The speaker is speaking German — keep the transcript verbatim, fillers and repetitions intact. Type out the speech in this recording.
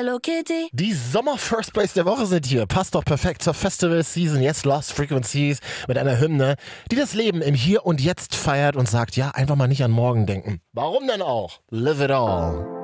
Hello Kitty. Die Sommer-First Place der Woche sind hier. Passt doch perfekt zur Festival-Season. Yes, Lost Frequencies mit einer Hymne, die das Leben im Hier und Jetzt feiert und sagt, ja, einfach mal nicht an morgen denken. Warum denn auch? Live it all.